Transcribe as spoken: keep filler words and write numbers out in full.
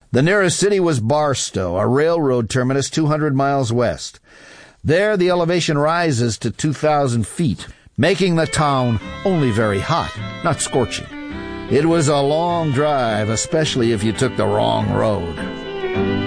The nearest city was Barstow, a railroad terminus two hundred miles west. There, the elevation rises to two thousand feet, making the town only very hot, not scorching. It was a long drive, especially if you took the wrong road.